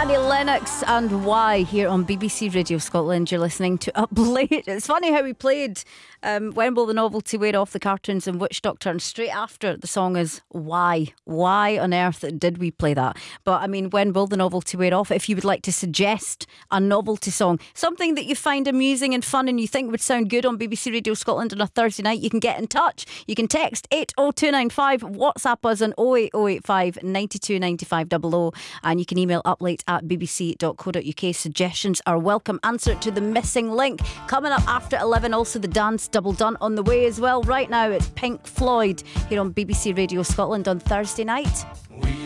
Annie Lennox and Why here on BBC Radio Scotland. You're listening to Up Late. It's funny how we played When Will the Novelty Wear Off, the cartoons and Witch Doctor, and straight after the song is Why. Why on earth did we play that? But I mean, When Will the Novelty Wear Off? If you would like to suggest a novelty song, something that you find amusing and fun and you think would sound good on BBC Radio Scotland on a Thursday night, you can get in touch. You can text 80295, WhatsApp us on 08085 92 95 00, and you can email uplate@bbc.co.uk. Suggestions are welcome. Answer to the missing link coming up after 11. Also the dance double done on the way as well. Right now it's Pink Floyd here on BBC Radio Scotland on Thursday night.